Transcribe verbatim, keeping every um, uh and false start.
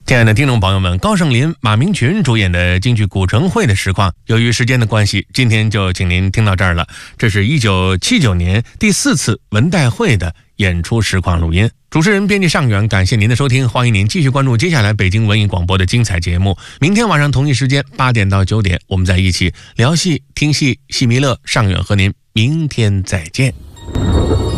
亲爱的听众朋友们，高胜林、马明群主演的京剧《古城会》的实况，由于时间的关系，今天就请您听到这儿了。这是一九七九年第四次文代会的演出实况录音。主持人编辑尚远，感谢您的收听，欢迎您继续关注接下来北京文艺广播的精彩节目。明天晚上同一时间八点到九点，我们在一起聊戏、听戏、戏弥乐。尚远和您明天再见。